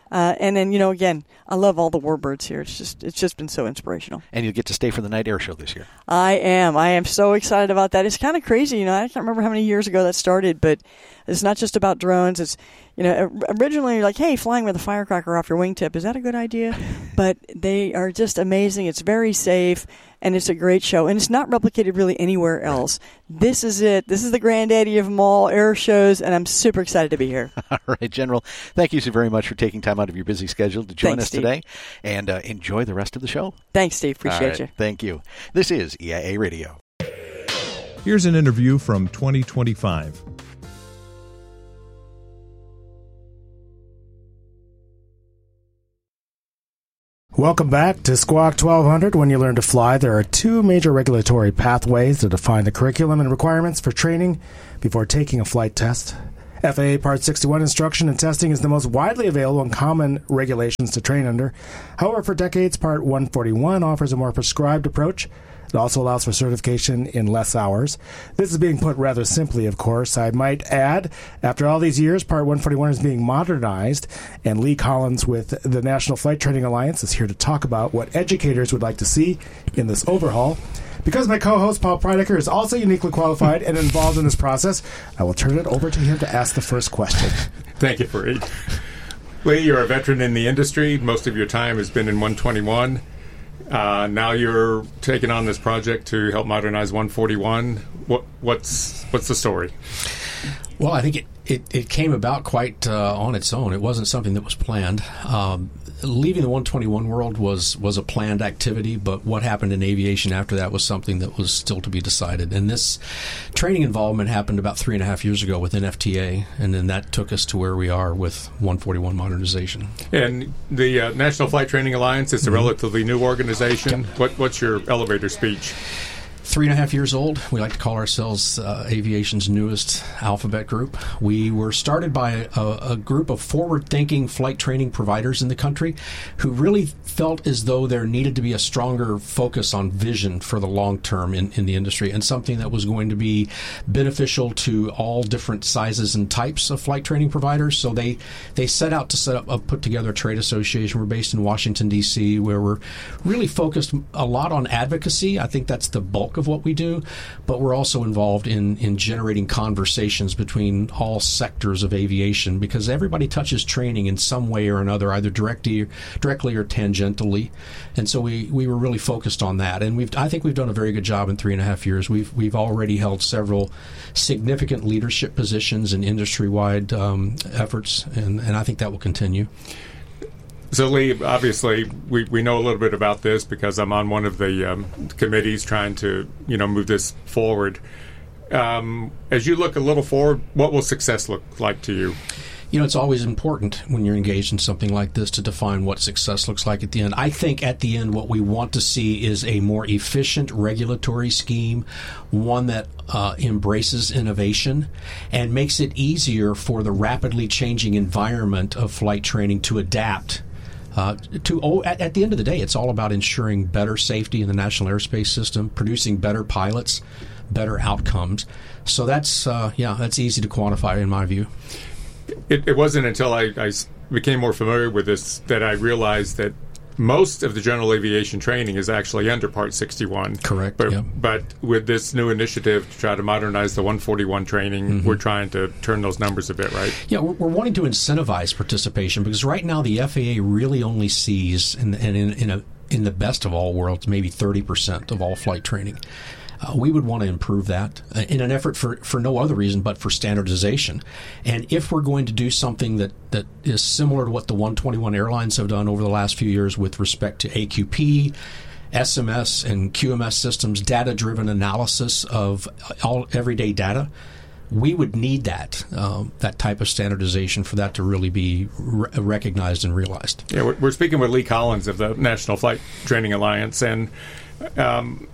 Uh, and then, you know, again, I love all the warbirds here. It's just it's just been so inspirational. And you'll get to stay for the night air show this year. I am. I am so excited about that. It's kind of crazy. You know, I can't remember how many years ago that started, but it's not just about drones. It's, you know, originally you're like, hey, flying with a firecracker off your wingtip, is that a good idea? But they are just amazing. It's very safe, and it's a great show. And it's not replicated really anywhere else. This is it. This is the granddaddy of them all, air shows, and I'm super excited to be here. All right, General. Thank you so very much for taking time out of your busy schedule to join Thanks, us Steve. today. And uh, enjoy the rest of the show. Thanks, Steve. Appreciate All right, you. Thank you. This is E I A Radio. Here's an interview from twenty twenty-five. Welcome back to Squawk twelve hundred. When you learn to fly, there are two major regulatory pathways to define the curriculum and requirements for training before taking a flight test. F A A Part sixty-one instruction and testing is the most widely available and common regulations to train under. However, for decades, Part one forty-one offers a more prescribed approach. It also allows for certification in less hours. This is being put rather simply, of course. I might add, after all these years, Part one forty-one is being modernized, and Lee Collins with the National Flight Training Alliance is here to talk about what educators would like to see in this overhaul. Because my co-host, Paul Preidecker, is also uniquely qualified and involved in this process, I will turn it over to him to ask the first question. Thank you, Fareed. Lee, you're a veteran in the industry. Most of your time has been in one twenty-one. Uh, now you're taking on this project to help modernize one forty-one. What, what's what's the story? Well, I think it, it, it came about quite uh, on its own. It wasn't something that was planned. Um, leaving the one twenty-one world was, was a planned activity, but what happened in aviation after that was something that was still to be decided. And this training involvement happened about three and a half years ago with N F T A, and then that took us to where we are with one forty-one modernization. And the uh, National Flight Training Alliance is a Mm-hmm. relatively new organization. What, what's your elevator speech? Three and a half years old. We like to call ourselves uh, aviation's newest alphabet group. We were started by a, a group of forward-thinking flight training providers in the country who really felt as though there needed to be a stronger focus on vision for the long term in, in the industry, and something that was going to be beneficial to all different sizes and types of flight training providers. So they, they set out to set up, uh, put together a trade association. We're based in Washington, D C, where we're really focused a lot on advocacy. I think that's the bulk of what we do, but we're also involved in, in generating conversations between all sectors of aviation, because everybody touches training in some way or another, either directly, directly or tangentially. And so we, we were really focused on that. And we've I think we've done a very good job in three and a half years. We've we've already held several significant leadership positions in industry-wide um, efforts, and, and I think that will continue. So, Lee, obviously, we, we know a little bit about this because I'm on one of the um, committees trying to, you know, move this forward. Um, as you look a little forward, what will success look like to you? You know, it's always important when you're engaged in something like this to define what success looks like at the end. I think at the end what we want to see is a more efficient regulatory scheme, one that uh, embraces innovation and makes it easier for the rapidly changing environment of flight training to adapt. Uh, to oh, at, at the end of the day, it's all about ensuring better safety in the national airspace system, producing better pilots, better outcomes. So that's, uh, yeah, that's easy to quantify in my view. It, it wasn't until I, I became more familiar with this that I realized that most of the general aviation training is actually under Part sixty-one. Correct. But, yeah. but with this new initiative to try to modernize the one forty-one training, mm-hmm. we're trying to turn those numbers a bit, right? Yeah, we're, we're wanting to incentivize participation, because right now the F A A really only sees, in, in, in, a, in the best of all worlds, maybe thirty percent of all flight training. Uh, we would want to improve that uh, in an effort for, for no other reason but for standardization. And if we're going to do something that, that is similar to what the one twenty-one airlines have done over the last few years with respect to A Q P, S M S, and Q M S systems, data-driven analysis of all everyday data, we would need that um, that type of standardization for that to really be re- recognized and realized. Yeah, we're, we're speaking with Lee Collins of the National Flight Training Alliance, and um,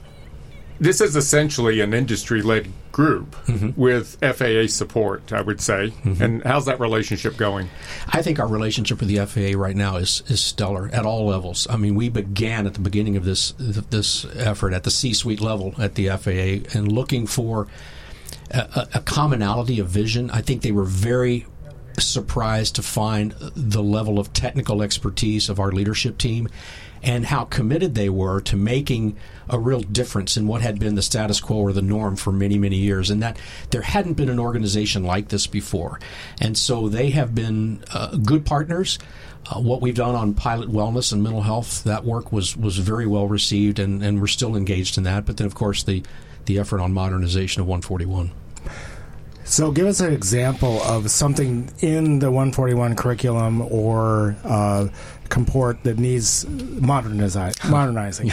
this is essentially an industry-led group mm-hmm. with F A A support, I would say. Mm-hmm. And how's that relationship going? I think our relationship with the F A A right now is, is stellar at all levels. I mean, we began at the beginning of this this effort at the C-suite level at the F A A and looking for a, a commonality of vision. I think they were very surprised to find the level of technical expertise of our leadership team and how committed they were to making a real difference in what had been the status quo or the norm for many, many years, and that there hadn't been an organization like this before. And so they have been uh, good partners. Uh, what we've done on pilot wellness and mental health, that work was, was very well received, and, and we're still engaged in that. But then, of course, the, the effort on modernization of one forty-one. So give us an example of something in the one forty-one curriculum or uh, comport that needs modernizi- modernizing.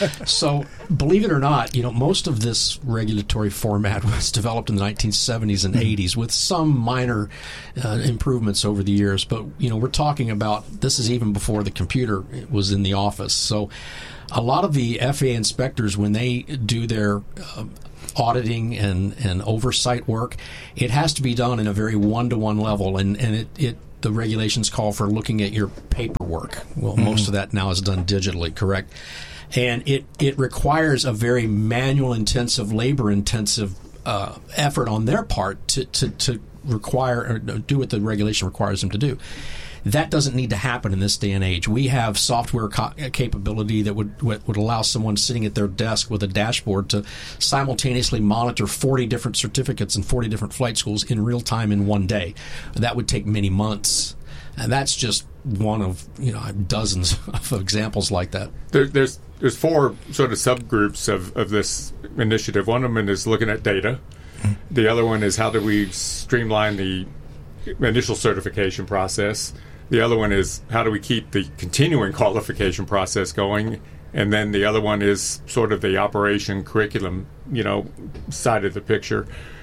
So, believe it or not, you know, most of this regulatory format was developed in the nineteen seventies and eighties with some minor uh, improvements over the years. But, you know, we're talking about, this is even before the computer was in the office. So a lot of the F A A inspectors, when they do their uh, auditing and, and oversight work, it has to be done in a very one-to-one level, and, and it, it the regulations call for looking at your paperwork. Well, mm-hmm. most of that now is done digitally, correct? And it, it requires a very manual-intensive, labor-intensive uh, effort on their part to, to, to require or do what the regulation requires them to do. That doesn't need to happen in this day and age. We have software co- capability that would would allow someone sitting at their desk with a dashboard to simultaneously monitor forty different certificates in forty different flight schools in real time in one day. That would take many months. And that's just one of, you know, dozens of examples like that. There, there's there's four sort of subgroups of, of this initiative. One of them is looking at data. The other one is how do we streamline the initial certification process. The other one is how do we keep the continuing qualification process going, and then the other one is sort of the operation curriculum, you know, side of the picture.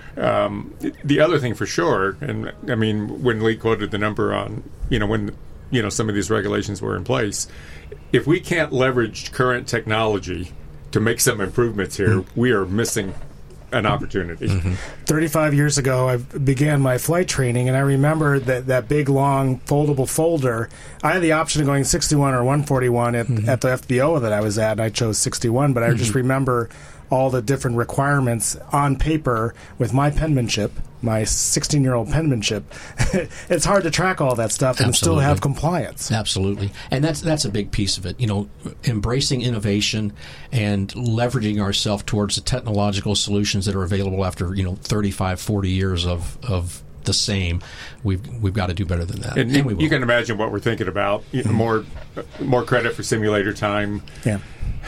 Um, the other thing for sure, and I mean, when Lee quoted the number on, you know, when you know some of these regulations were in place, if we can't leverage current technology to make some improvements here, mm-hmm. we are missing an opportunity. Mm-hmm. thirty-five years ago, I began my flight training, and I remember that, that big, long, foldable folder. I had the option of going sixty-one or one forty-one at, mm-hmm. at the F B O that I was at, and I chose sixty-one, but I mm-hmm. just remember all the different requirements on paper with my penmanship, my sixteen-year-old penmanship. It's hard to track all that stuff and Absolutely. still have compliance. Absolutely. And that's that's a big piece of it. You know, embracing innovation and leveraging ourselves towards the technological solutions that are available after, you know, thirty-five, forty years of, of the same. We've we've got to do better than that. And, and you, we will. You can imagine what we're thinking about. You know, more more credit for simulator time. Yeah.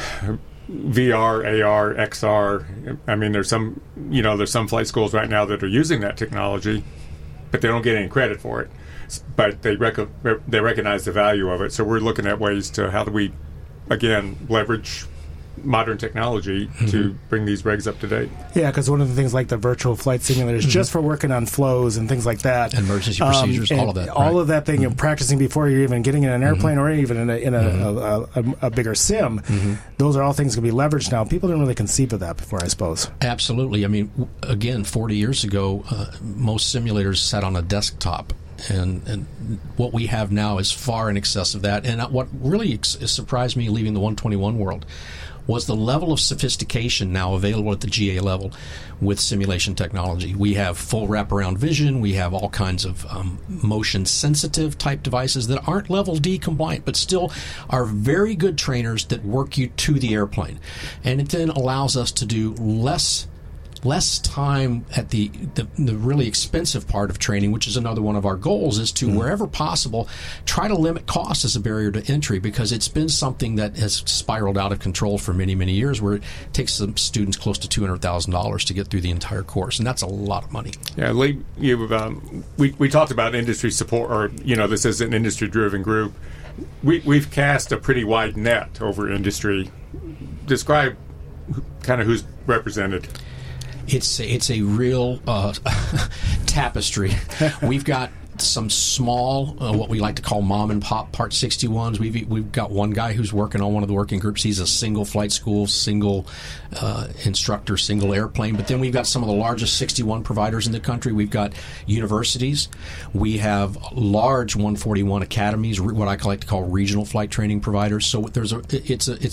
V R, A R, X R. I mean, there's some, you know, there's some flight schools right now that are using that technology, but they don't get any credit for it. But they rec- they recognize the value of it. So we're looking at ways to how do we, again, leverage modern technology mm-hmm. to bring these regs up to date. Yeah, because one of the things like the virtual flight simulators, mm-hmm. just for working on flows and things like that, emergency um, procedures, all of that, all right. of that thing, mm-hmm. you're practicing before you're even getting in an airplane mm-hmm. or even in a, in a, mm-hmm. a, a, a bigger sim. Mm-hmm. Those are all things that can be leveraged now. People didn't really conceive of that before, I suppose. Absolutely. I mean, w- again, forty years ago, uh, most simulators sat on a desktop. And, and what we have now is far in excess of that. And what really ex- surprised me leaving the one twenty-one world was the level of sophistication now available at the G A level with simulation technology. We have full wraparound vision. We have all kinds of um, motion-sensitive type devices that aren't level D compliant, but still are very good trainers that work you to the airplane. And it then allows us to do less less time at the, the the really expensive part of training, which is another one of our goals, is to, mm-hmm. wherever possible, try to limit cost as a barrier to entry, because it's been something that has spiraled out of control for many, many years, where it takes some students close to two hundred thousand dollars to get through the entire course, and that's a lot of money. Yeah, Lee, you, um, we, we talked about industry support, or, you know, this is an industry-driven group. We, we've cast a pretty wide net over industry. Describe kind of who's represented. It's a, it's a real uh, tapestry. We've got some small, uh, what we like to call mom and pop Part sixty-ones. We've we've got one guy who's working on one of the working groups. He's a single flight school, single uh, instructor, single airplane. But then we've got some of the largest sixty-one providers in the country. We've got universities. We have large one forty-one academies, what I like to call regional flight training providers. So there's a it's a it's a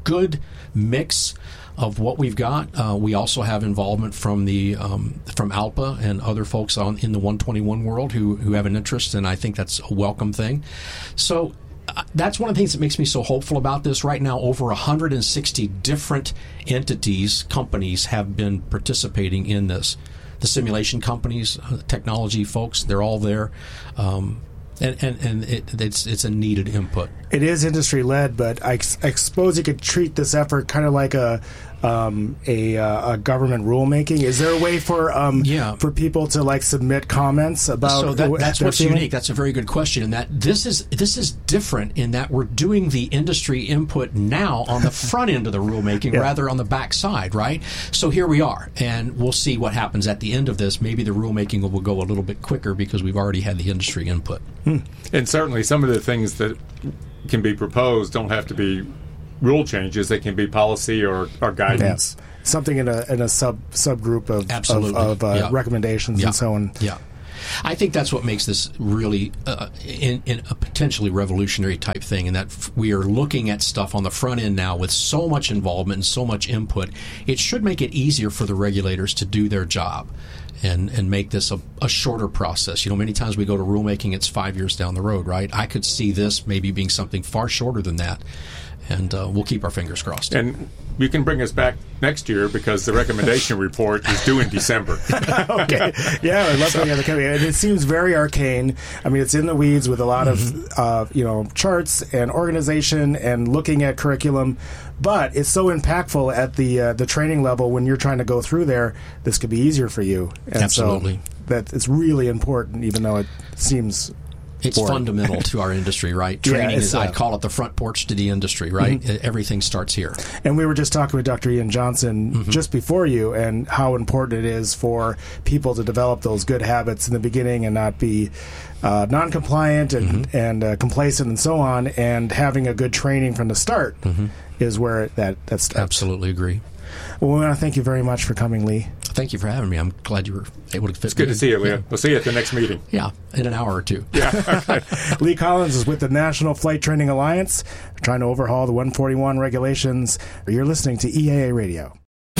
good mix of what we've got. Uh, we also have involvement from the um, from ALPA and other folks on in the one twenty-one world who who have an interest, and I think that's a welcome thing. So uh, that's one of the things that makes me so hopeful about this. Right now, over one hundred sixty different entities, companies have been participating in this. The simulation companies, uh, technology folks, they're all there. Um, And and, and it, it's it's a needed input. It is industry led, but I, I suppose you could treat this effort kind of like a um, a, uh, a government rulemaking. Is there a way for um, yeah. for people to like submit comments about? So that, that's what's feeling? unique. That's a very good question. And that this is this is different in that we're doing the industry input now on the front end of the rulemaking yeah. rather on the back side, right? So here we are, and we'll see what happens at the end of this. Maybe the rulemaking will go a little bit quicker because we've already had the industry input. Hmm. And certainly some of the things that can be proposed don't have to be rule changes. They can be policy or, or guidance. Yeah. Something in a in a sub subgroup of Absolutely. of, of uh, yeah. recommendations yeah. and so on. Yeah. I think that's what makes this really uh, in, in a potentially revolutionary type thing, and that f- we are looking at stuff on the front end now with so much involvement and so much input. It should make it easier for the regulators to do their job and, and make this a, a shorter process. You know, many times we go to rulemaking, it's five years down the road, right? I could see this maybe being something far shorter than that, and uh, we'll keep our fingers crossed. And you can bring us back next year because the recommendation report is due in December. Okay. Yeah, I'd love to have the company. And it seems very arcane. I mean, it's in the weeds with a lot mm-hmm. of, uh, you know, charts and organization and looking at curriculum. But it's so impactful at the uh, the training level when you're trying to go through there. This could be easier for you. And Absolutely. So that it's really important, even though it seems It's boring. fundamental to our industry, right? Training yeah, is, uh, I'd call it the front porch to the industry, right? Mm-hmm. Everything starts here. And we were just talking with Doctor Ian Johnson mm-hmm. just before you and how important it is for people to develop those good habits in the beginning and not be uh, non-compliant and, mm-hmm. and uh, complacent and so on, and having a good training from the start mm-hmm. is where that, that starts. Absolutely agree. Well, we want to thank you very much for coming, Lee. Thank you for having me. I'm glad you were able to fit It's good me to see you, Lee. Yeah. We'll see you at the next meeting. Yeah, in an hour or two. Yeah. Lee Collins is with the National Flight Training Alliance, trying to overhaul the one forty-one regulations. You're listening to E A A Radio.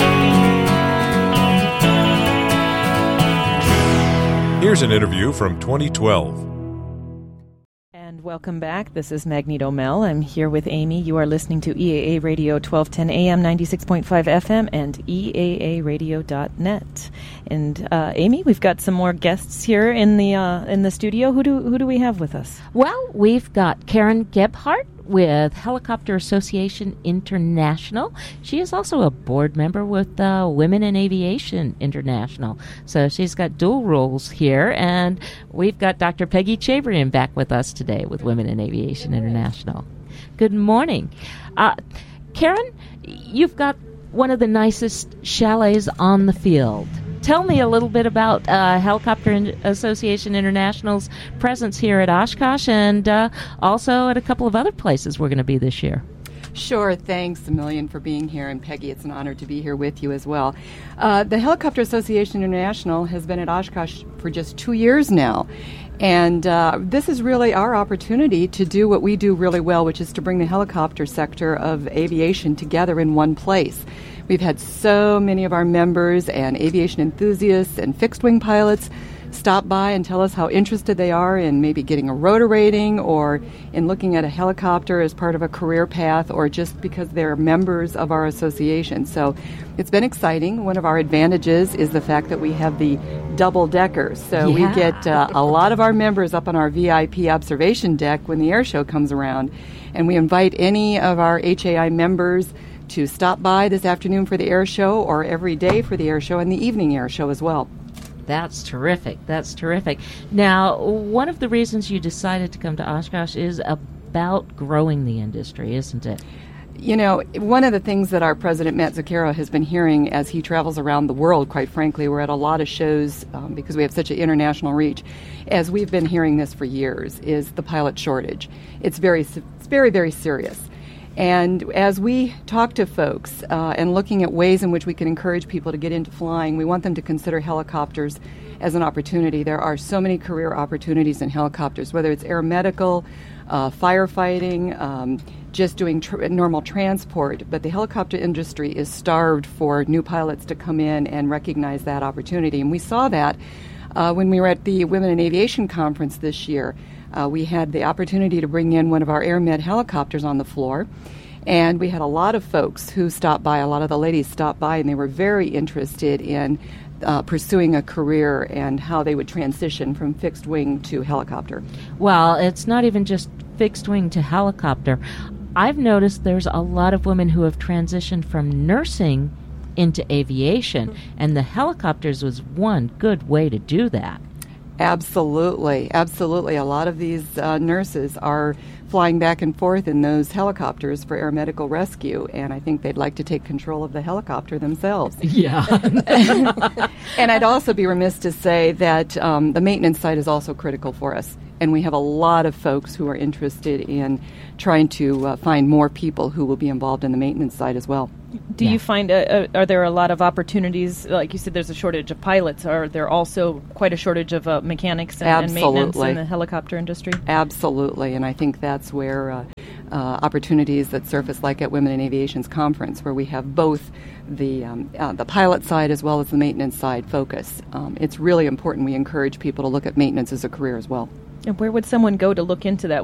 Here's an interview from twenty twelve. And welcome back. This is Magneto Mel. I'm here with Amy. You are listening to E A A Radio twelve ten A M, ninety-six point five F M, and E A A radio dot net. And uh, Amy, we've got some more guests here in the uh, in the studio. Who do who do we have with us? Well, we've got Karen Gebhardt with Helicopter Association International. She is also a board member with uh, Women in Aviation International. So she's got dual roles here. And we've got Doctor Peggy Chabrian back with us today with Women in Aviation International. Good morning. Uh, Karen, you've got one of the nicest chalets on the field. Tell me a little bit about uh, Helicopter Association International's presence here at Oshkosh and uh, also at a couple of other places we're going to be this year. Sure. Thanks a million for being here. And Peggy, it's an honor to be here with you as well. Uh, the Helicopter Association International has been at Oshkosh for just two years now. And uh, this is really our opportunity to do what we do really well, which is to bring the helicopter sector of aviation together in one place. We've had so many of our members and aviation enthusiasts and fixed-wing pilots stop by and tell us how interested they are in maybe getting a rotor rating or in looking at a helicopter as part of a career path or just because they're members of our association. So it's been exciting. One of our advantages is the fact that we have the double deckers. So yeah. we get uh, a lot of our members up on our V I P observation deck when the air show comes around. And we invite any of our H A I members to stop by this afternoon for the air show or every day for the air show and the evening air show as well. That's terrific. That's terrific. Now, one of the reasons you decided to come to Oshkosh is about growing the industry, isn't it? You know, one of the things that our president, Matt Zucchero, has been hearing as he travels around the world, quite frankly, we're at a lot of shows um, because we have such an international reach, as we've been hearing this for years, is the pilot shortage. It's very, it's very, very serious. And as we talk to folks uh, and looking at ways in which we can encourage people to get into flying, we want them to consider helicopters as an opportunity. There are so many career opportunities in helicopters, whether it's air medical, uh, firefighting, um, just doing tr- normal transport. But the helicopter industry is starved for new pilots to come in and recognize that opportunity. And we saw that uh, when we were at the Women in Aviation Conference this year. Uh, we had the opportunity to bring in one of our AirMed helicopters on the floor. And we had a lot of folks who stopped by, a lot of the ladies stopped by, and they were very interested in uh, pursuing a career and how they would transition from fixed wing to helicopter. Well, it's not even just fixed wing to helicopter. I've noticed there's a lot of women who have transitioned from nursing into aviation, and the helicopters was one good way to do that. Absolutely, absolutely. A lot of these uh, nurses are flying back and forth in those helicopters for air medical rescue, and I think they'd like to take control of the helicopter themselves. Yeah. And I'd also be remiss to say that um, the maintenance side is also critical for us, and we have a lot of folks who are interested in trying to uh, find more people who will be involved in the maintenance side as well. Do Yeah. you find, uh, uh, are there a lot of opportunities, like you said, there's a shortage of pilots, are there also quite a shortage of uh, mechanics and, and maintenance Absolutely. in the helicopter industry? Absolutely, and I think that's where uh, uh, opportunities that surface, like at Women in Aviation's conference, where we have both the um, uh, the pilot side as well as the maintenance side focus. Um, it's really important we encourage people to look at maintenance as a career as well. And where would someone go to look into that?